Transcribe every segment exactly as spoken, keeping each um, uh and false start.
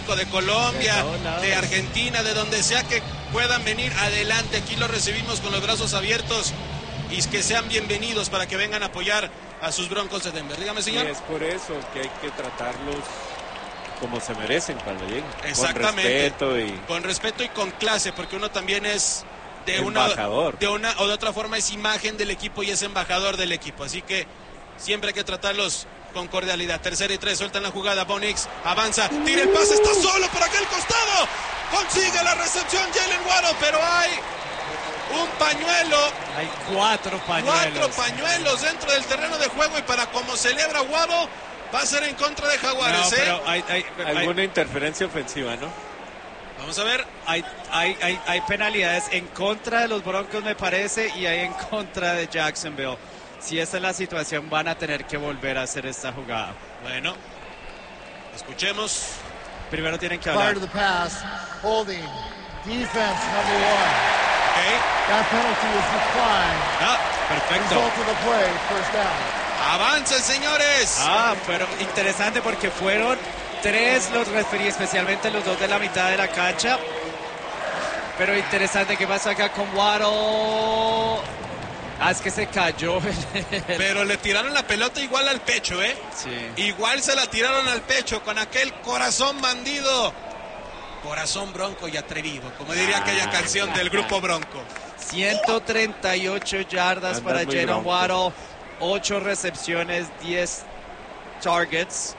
México, de Colombia, de Argentina, de donde sea que puedan venir, adelante. Aquí los recibimos con los brazos abiertos y que sean bienvenidos para que vengan a apoyar a sus Broncos de Denver. Dígame, señor. Y es por eso que hay que tratarlos como se merecen cuando lleguen. Exactamente. Con respeto y... Con respeto y con clase, porque uno también es de embajador. una, de una o de otra forma es imagen del equipo y es embajador del equipo. Así que siempre hay que tratarlos con cordialidad. Tercera y tres, sueltan la jugada. Bo Nix avanza, tira el pase, está solo por aquel costado. Consigue la recepción Jalen Waddle, pero hay un pañuelo. Hay cuatro pañuelos. Cuatro pañuelos dentro del terreno de juego y para como celebra Waddle, va a ser en contra de Jaguares. No, pero ¿eh? hay, hay, Alguna hay, interferencia ofensiva, ¿no? Vamos a ver. Hay, hay, hay, hay penalidades en contra de los Broncos, me parece, y hay en contra de Jacksonville. Si esa es la situación, van a tener que volver a hacer esta jugada. Bueno, escuchemos. Primero tienen que hablar. Prior to the pass, holding, defense number one. Okay. That penalty is declined. Ah, perfecto. Result of the play, first down. ¡Avancen, señores! Ah, pero interesante porque fueron tres los referí, especialmente los dos de la mitad de la cancha. Pero interesante, ¿qué pasa acá con Waddle? Ah, es que se cayó. Pero le tiraron la pelota igual al pecho, ¿eh? Sí. Igual se la tiraron al pecho con aquel corazón bandido. Corazón bronco y atrevido, como diría aquella canción del grupo Bronco. ciento treinta y ocho yardas Andas para muy Jalen bronco. Waddle, ocho recepciones, diez targets.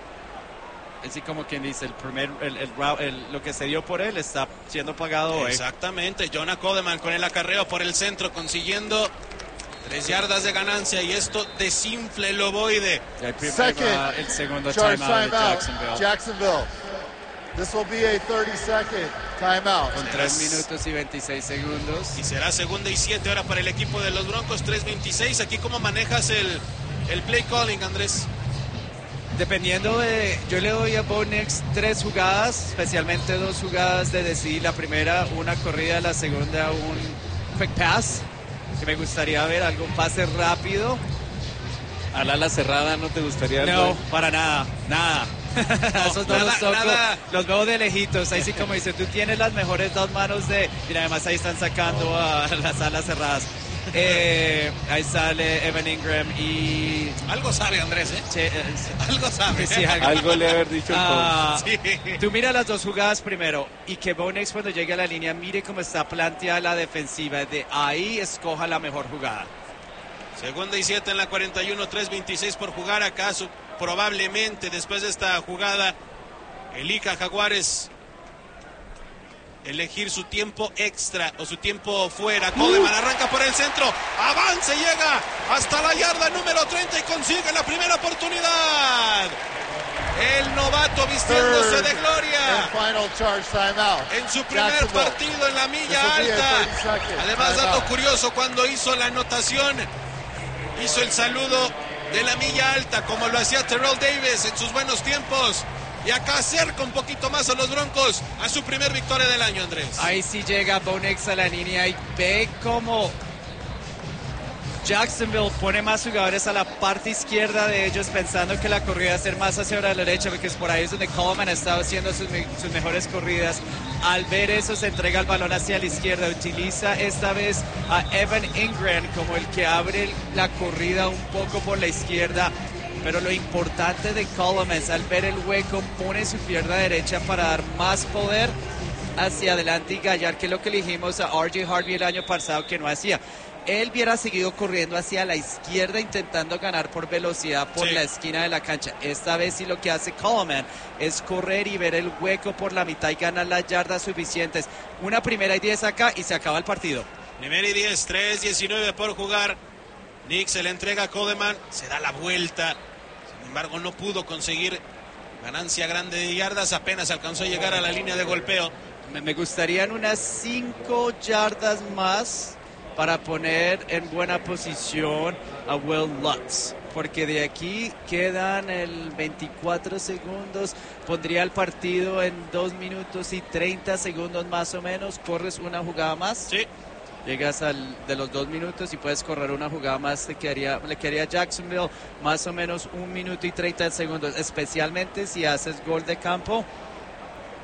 Así como quien dice, el primer, el, el, el- lo que se dio por él está siendo pagado hoy. Exactamente, Jonah Coleman con el acarreo por el centro, consiguiendo tres yardas de ganancia y esto desinfla el ovoide. Y ahí prim- ahí Second, va el segundo Charge timeout de timeout, Jacksonville. Jacksonville. This will be a thirty second timeout. Con tres minutos y veintiséis segundos. Y será segunda y siete ahora para el equipo de los Broncos, tres veintiséis. Aquí, ¿cómo manejas el, el play calling, Andrés? Dependiendo de... Yo le doy a Bo Nix tres jugadas, especialmente dos jugadas de decidir. La primera, una corrida, la segunda, un quick pass. Que me gustaría ver algún pase rápido. Al ala cerrada, ¿no te gustaría? No, algo? para nada, nada. Esos no nada, los toco, nada. los veo de lejitos. Ahí sí, como dice, tú tienes las mejores dos manos de... Mira, además ahí están sacando a las alas cerradas. Eh, ahí sale Evan Ingram y... Algo sabe Andrés, ¿eh? Che, eh, Algo sabe. sí, algo. Algo le haber dicho el Ah, Sí. Tú mira las dos jugadas primero y que Bo Nix cuando llegue a la línea mire cómo está planteada la defensiva. De ahí escoja la mejor jugada. Segunda y siete en la cuarenta y uno, tres veintiséis por jugar. ¿Acaso probablemente después de esta jugada elija Jaguares elegir su tiempo extra o su tiempo fuera? Coleman arranca por el centro, avanza y llega hasta la yarda número treinta y consigue la primera oportunidad. El novato vistiéndose Third de gloria and final charge timeout. en su primer Jacksonville. partido en la milla This will be a alta. thirty second Además, dato timeout. curioso, cuando hizo la anotación, hizo el saludo de la milla alta, como lo hacía Terrell Davis en sus buenos tiempos. Y acá acerca un poquito más a los Broncos a su primer victoria del año, Andrés. Ahí sí llega Bo Nix a la línea y ve cómo Jacksonville pone más jugadores a la parte izquierda de ellos, pensando que la corrida va a ser más hacia la derecha, porque es por ahí es donde Coleman ha estado haciendo sus, me- sus mejores corridas. Al ver eso, se entrega el balón hacia la izquierda. Utiliza esta vez a Evan Ingram como el que abre el- la corrida un poco por la izquierda. Pero lo importante de Coleman es al ver el hueco, pone su pierna derecha para dar más poder hacia adelante y gallar, que es lo que le dijimos a R J Harvey el año pasado que no hacía. Él hubiera seguido corriendo hacia la izquierda intentando ganar por velocidad por Sí. la esquina de la cancha. Esta vez sí lo que hace Coleman es correr y ver el hueco por la mitad y ganar las yardas suficientes. Una primera y diez acá y se acaba el partido. Primera y diez, tres diecinueve por jugar. Nick se le entrega a Coleman, se da la vuelta. Sin embargo, no pudo conseguir ganancia grande de yardas. Apenas alcanzó a llegar a la línea de golpeo. Me, me gustarían unas cinco yardas más para poner en buena posición a Will Lutz, porque de aquí quedan el veinticuatro segundos, pondría el partido en dos minutos y treinta segundos más o menos. Corres una jugada más, Sí. llegas al de los dos minutos y puedes correr una jugada más, te quedaría, le quedaría a Jacksonville más o menos un minuto y treinta segundos, especialmente si haces gol de campo.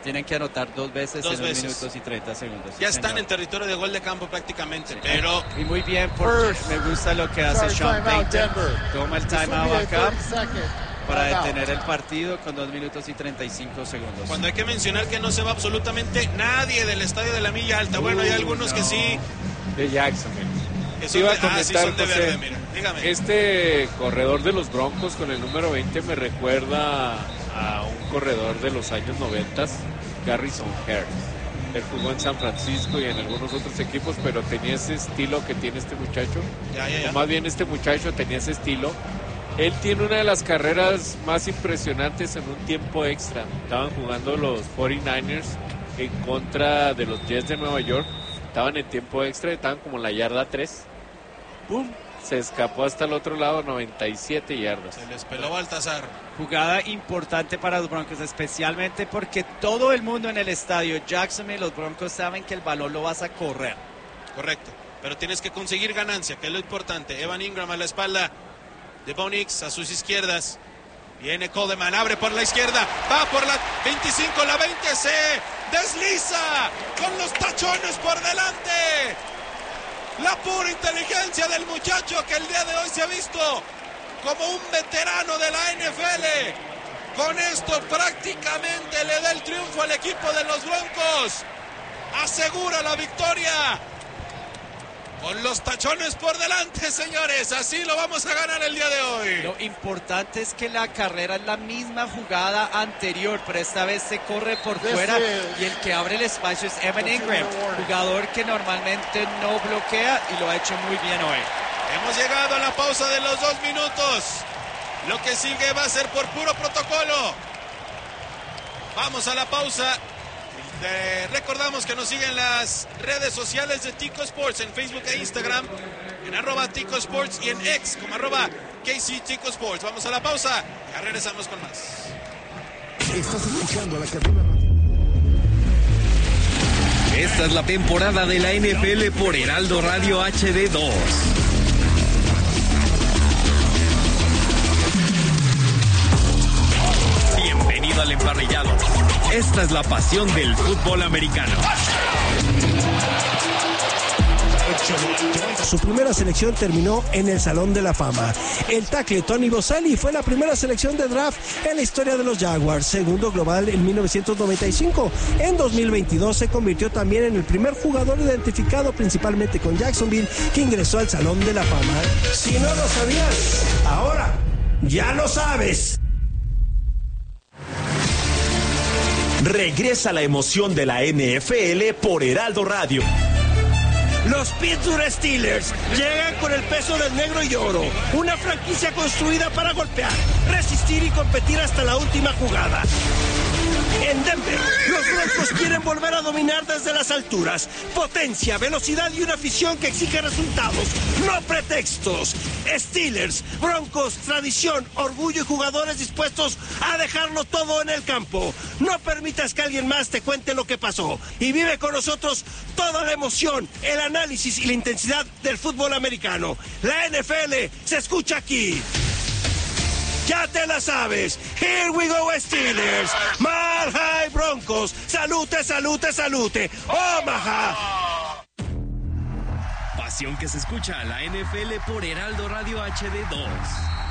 Tienen que anotar dos veces Dos en veces. dos minutos y treinta segundos. Ya sí, están señor. en territorio de gol de campo prácticamente, Sí. pero Y muy bien, porque First. me gusta lo que hace Sorry, Sean timeout, Payton. Denver. Toma el This will timeout be a acá thirty second para timeout. detener el partido con dos minutos y treinta y cinco segundos. cuando hay que mencionar que no se va absolutamente nadie del estadio de la Milla Alta. Bueno, hay Uy, algunos no. que sí, De Jacksonville. que Te son iba de, a ah, sí, comentar, son de José, verde, mira. Dígame. Este corredor de los Broncos con el número veinte me recuerda a un corredor de los años noventa, Garrison Hearst. Él jugó en San Francisco y en algunos otros equipos, pero tenía ese estilo que tiene este muchacho. Ya, ya, O ya. más bien este muchacho tenía ese estilo. Él tiene una de las carreras más impresionantes en un tiempo extra. Estaban jugando los cuarenta y nueve ers en contra de los Jets de Nueva York. Estaban en tiempo extra, estaban como en la yarda tres. ¡Pum! Se escapó hasta el otro lado, noventa y siete yardas. Se les peló Baltasar. Jugada importante para los Broncos, especialmente porque todo el mundo en el estadio Jacksonville, los Broncos saben que el balón lo vas a correr. Correcto. Pero tienes que conseguir ganancia, que es lo importante. Evan Ingram a la espalda de Bo Nix, a sus izquierdas. Viene Coleman, abre por la izquierda, va por la veinticinco, la veinte, se desliza con los tachones por delante. La pura inteligencia del muchacho que el día de hoy se ha visto como un veterano de la N F L. Con esto prácticamente le da el triunfo al equipo de los Broncos. Asegura la victoria. Con los tachones por delante, señores. Así lo vamos a ganar el día de hoy. Lo importante es que la carrera es la misma jugada anterior, pero esta vez se corre por This fuera is- y el que abre el espacio es Evan That's Ingram, a warning. jugador que normalmente no bloquea y lo ha hecho muy bien hoy. Hemos llegado a la pausa de los dos minutos. Lo que sigue va a ser por puro protocolo. Vamos a la pausa. Eh, recordamos que nos siguen las redes sociales de Tico Sports en Facebook e Instagram, en arroba Tico Sports y en X como arroba K C Tico Sports. Vamos a la pausa, ya regresamos con más. Estás escuchando la cadena radio. Esta es la temporada de la N F L por Heraldo Radio H D dos. Bienvenido al emparrillado. Esta es la pasión del fútbol americano. Su primera selección terminó en el Salón de la Fama. El tackle Tony Boselli fue la primera selección de draft en la historia de los Jaguars, segundo global en mil novecientos noventa y cinco. En dos mil veintidós se convirtió también en el primer jugador identificado principalmente con Jacksonville que ingresó al Salón de la Fama. Si no lo sabías, ahora ya lo sabes. Regresa la emoción de la N F L por Heraldo Radio. Los Pittsburgh Steelers llegan con el peso del negro y oro, una franquicia construida para golpear, resistir y competir hasta la última jugada. En Denver, los Broncos quieren volver a dominar desde las alturas. Potencia, velocidad y una afición que exige resultados, no pretextos. Steelers, Broncos, tradición, orgullo y jugadores dispuestos a dejarlo todo en el campo. No permitas que alguien más te cuente lo que pasó. Y vive con nosotros toda la emoción, el análisis y la intensidad del fútbol americano. La N F L se escucha aquí. Ya te la sabes. Here we go, Steelers. Mile High Broncos. Salute, salute, salute. Omaha. Pasión que se escucha a la N F L por Heraldo Radio H D dos.